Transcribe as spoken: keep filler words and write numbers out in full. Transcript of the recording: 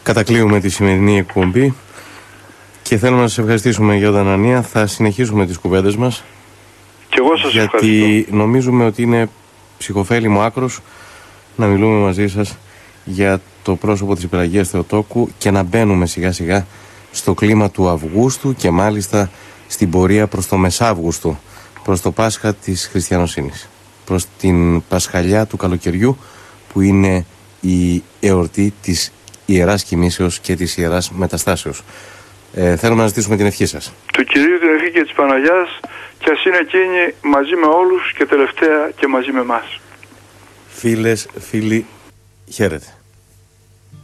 Κατακλείουμε τη σημερινή εκπομπή και θέλουμε να σας ευχαριστήσουμε, Γιώτα Ανανία. Θα συνεχίσουμε τις κουβέντες μας. Και εγώ σας γιατί ευχαριστώ. Γιατί νομίζουμε ότι είναι ψυχοφέλιμο άκρος να μιλούμε μαζί σας για το πρόσωπο της Υπεραγίας Θεοτόκου και να μπαίνουμε σιγά σιγά στο κλίμα του Αυγούστου και μάλιστα στην πορεία προς το Μεσάβγουστο, προς το Πάσχα της Χριστιανοσύνης, προς την Πασχαλιά του καλοκαιριού, που είναι η εορτή της Ιεράς Κοιμήσεως και της Ιεράς Μεταστάσεως. Ε, θέλουμε να ζητήσουμε την ευχή σας. Του Κυρίου την ευχή και της Παναγιάς, και ας είναι εκείνη μαζί με όλους και τελευταία και μαζί με εμάς. Φίλες, φίλοι, χαίρετε.